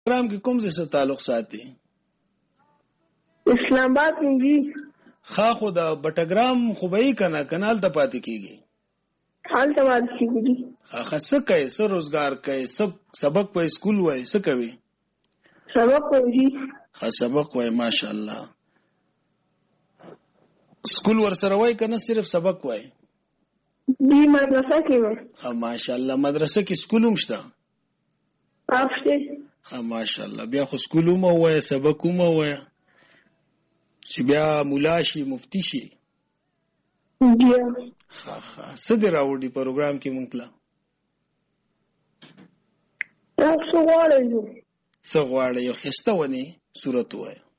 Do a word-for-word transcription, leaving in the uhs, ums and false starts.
پروګرام کې کوم څه تعلق ساتي؟ اسلام آباد کې خا خو دا بټګرام خو به یې کنه کنال ته پاتې کیږي حال ته پاتې کیږي. خا څه کوي؟ څه روزګار کوي؟ سب سبق په اسکول وای څه کوي؟ سبق وایي. خا سبق وای ماشاءالله. اسکول ور سره وای کنه صرف سبق وای؟ دی مدرسه کې وای. خا ماشاءالله. مدرسه کې اسکول هم شته؟ افته. خا ماشاءالله. بیا خو اسکول هم وای سبق هم وای چې بیا مولا شي مفتی شي. بیا ها ها څه دی راوړي پروګرام کې مونږ ته؟ تاسو غواړئ څه غواړئ؟ یو ښایسته ونې صورت ووایه.